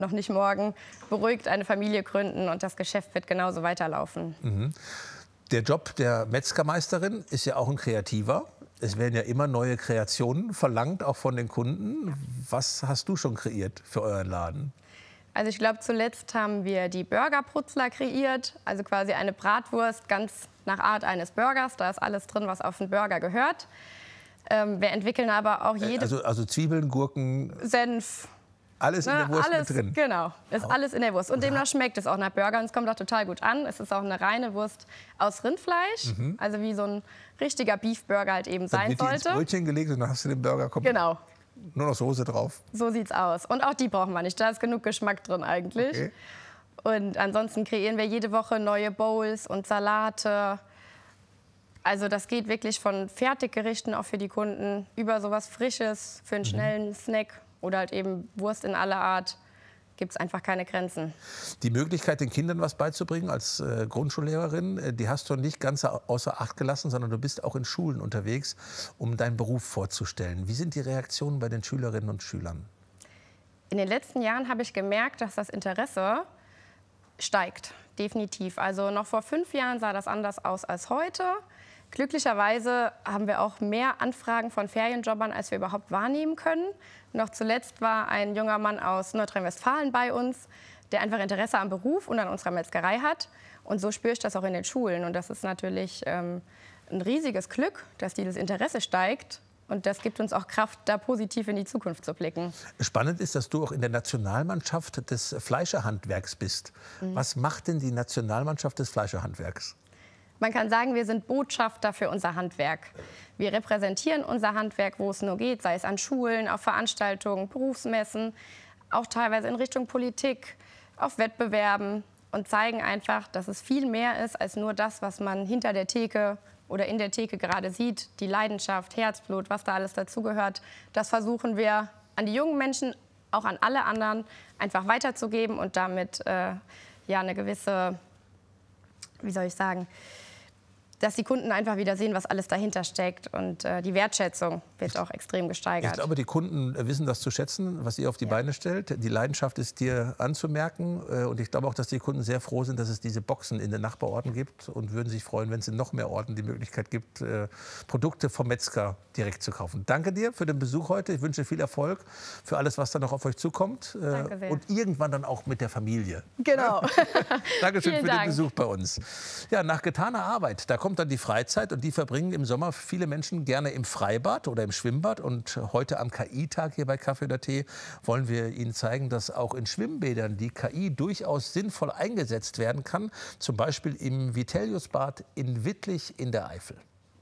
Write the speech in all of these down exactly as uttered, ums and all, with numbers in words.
noch nicht morgen, beruhigt eine Familie gründen und das Geschäft wird genauso weiterlaufen. Mhm. Der Job der Metzgermeisterin ist ja auch ein kreativer. Es werden ja immer neue Kreationen verlangt, auch von den Kunden. Was hast du schon kreiert für euren Laden? Also ich glaube, zuletzt haben wir die Burgerputzler kreiert, also quasi eine Bratwurst ganz nach Art eines Burgers. Da ist alles drin, was auf einen Burger gehört. Ähm, wir entwickeln aber auch jede... Also, also Zwiebeln, Gurken... Senf. Alles in der Wurst alles, mit drin? Genau, ist alles in der Wurst. Und demnach schmeckt es auch nach Burger und es kommt auch total gut an. Es ist auch eine reine Wurst aus Rindfleisch, mhm. also wie so ein richtiger Beefburger halt eben sein sollte. Dann wird die ins Brötchen gelegt und dann hast du den Burger komplett. Genau. Nur noch Soße drauf. So sieht's aus. Und auch die brauchen wir nicht. Da ist genug Geschmack drin eigentlich. Okay. Und ansonsten kreieren wir jede Woche neue Bowls und Salate. Also das geht wirklich von Fertiggerichten auch für die Kunden über sowas Frisches für einen schnellen mhm. Snack oder halt eben Wurst in aller Art. Gibt es einfach keine Grenzen. Die Möglichkeit, den Kindern was beizubringen als äh, Grundschullehrerin, äh, die hast du nicht ganz außer Acht gelassen, sondern du bist auch in Schulen unterwegs, um deinen Beruf vorzustellen. Wie sind die Reaktionen bei den Schülerinnen und Schülern? In den letzten Jahren habe ich gemerkt, dass das Interesse steigt, definitiv. Also noch vor fünf Jahren sah das anders aus als heute. Glücklicherweise haben wir auch mehr Anfragen von Ferienjobbern, als wir überhaupt wahrnehmen können. Noch zuletzt war ein junger Mann aus Nordrhein-Westfalen bei uns, der einfach Interesse am Beruf und an unserer Metzgerei hat. Und so spüre ich das auch in den Schulen. Und das ist natürlich ähm, ein riesiges Glück, dass dieses Interesse steigt. Und das gibt uns auch Kraft, da positiv in die Zukunft zu blicken. Spannend ist, dass du auch in der Nationalmannschaft des Fleischerhandwerks bist. Mhm. Was macht denn die Nationalmannschaft des Fleischerhandwerks? Man kann sagen, wir sind Botschafter für unser Handwerk. Wir repräsentieren unser Handwerk, wo es nur geht, sei es an Schulen, auf Veranstaltungen, Berufsmessen, auch teilweise in Richtung Politik, auf Wettbewerben und zeigen einfach, dass es viel mehr ist als nur das, was man hinter der Theke oder in der Theke gerade sieht. Die Leidenschaft, Herzblut, was da alles dazugehört, das versuchen wir an die jungen Menschen, auch an alle anderen, einfach weiterzugeben und damit äh, ja, eine gewisse, wie soll ich sagen, dass die Kunden einfach wieder sehen, was alles dahinter steckt. Und äh, die Wertschätzung wird auch extrem gesteigert. Ich glaube, die Kunden wissen das zu schätzen, was ihr auf die ja. Beine stellt. Die Leidenschaft ist dir anzumerken. Und ich glaube auch, dass die Kunden sehr froh sind, dass es diese Boxen in den Nachbarorten gibt und würden sich freuen, wenn es in noch mehr Orten die Möglichkeit gibt, äh, Produkte vom Metzger direkt zu kaufen. Danke dir für den Besuch heute. Ich wünsche viel Erfolg für alles, was dann noch auf euch zukommt. Äh, Danke sehr. Und irgendwann dann auch mit der Familie. Genau. Dankeschön für Dank. den Besuch bei uns. Ja, nach getaner Arbeit, da kommt dann die Freizeit und die verbringen im Sommer viele Menschen gerne im Freibad oder im Schwimmbad. Und heute am K I-Tag hier bei Kaffee oder Tee wollen wir Ihnen zeigen, dass auch in Schwimmbädern die K I durchaus sinnvoll eingesetzt werden kann. Zum Beispiel im Vitelliusbad in Wittlich in der Eifel.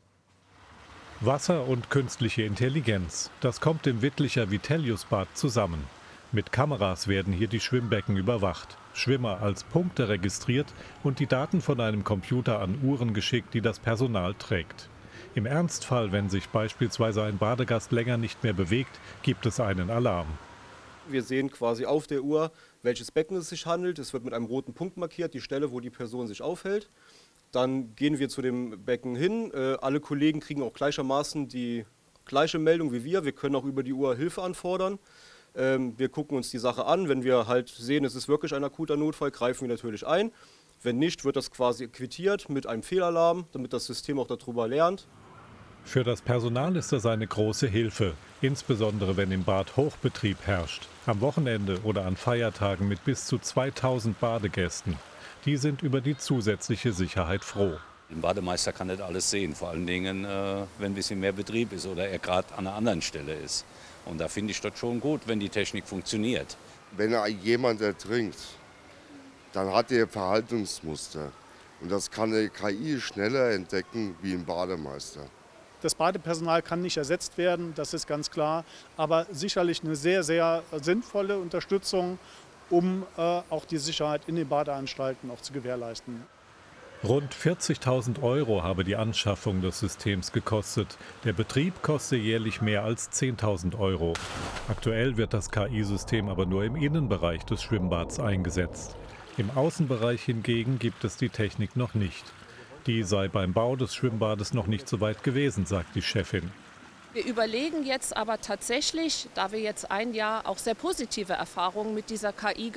Wasser und künstliche Intelligenz, das kommt im Wittlicher Vitelliusbad zusammen. Mit Kameras werden hier die Schwimmbecken überwacht, Schwimmer als Punkte registriert und die Daten von einem Computer an Uhren geschickt, die das Personal trägt. Im Ernstfall, wenn sich beispielsweise ein Badegast länger nicht mehr bewegt, gibt es einen Alarm. Wir sehen quasi auf der Uhr, welches Becken es sich handelt. Es wird mit einem roten Punkt markiert, die Stelle, wo die Person sich aufhält. Dann gehen wir zu dem Becken hin. Äh, alle Kollegen kriegen auch gleichermaßen die gleiche Meldung wie wir. Wir können auch über die Uhr Hilfe anfordern. Ähm, wir gucken uns die Sache an. Wenn wir halt sehen, es ist wirklich ein akuter Notfall, greifen wir natürlich ein. Wenn nicht, wird das quasi quittiert mit einem Fehlalarm, damit das System auch darüber lernt. Für das Personal ist das eine große Hilfe, insbesondere wenn im Bad Hochbetrieb herrscht. Am Wochenende oder an Feiertagen mit bis zu zweitausend Badegästen. Die sind über die zusätzliche Sicherheit froh. Ein Bademeister kann nicht alles sehen, vor allen Dingen, äh, wenn ein bisschen mehr Betrieb ist oder er gerade an einer anderen Stelle ist. Und da finde ich das schon gut, wenn die Technik funktioniert. Wenn jemand ertrinkt, dann hat er Verhaltensmuster. Und das kann eine K I schneller entdecken wie ein Bademeister. Das Badepersonal kann nicht ersetzt werden, das ist ganz klar. Aber sicherlich eine sehr, sehr sinnvolle Unterstützung, um äh, auch die Sicherheit in den Badeanstalten auch zu gewährleisten. Rund vierzigtausend Euro habe die Anschaffung des Systems gekostet. Der Betrieb koste jährlich mehr als zehntausend Euro. Aktuell wird das K I-System aber nur im Innenbereich des Schwimmbads eingesetzt. Im Außenbereich hingegen gibt es die Technik noch nicht. Die sei beim Bau des Schwimmbades noch nicht so weit gewesen, sagt die Chefin. Wir überlegen jetzt aber tatsächlich, da wir jetzt ein Jahr auch sehr positive Erfahrungen mit dieser K I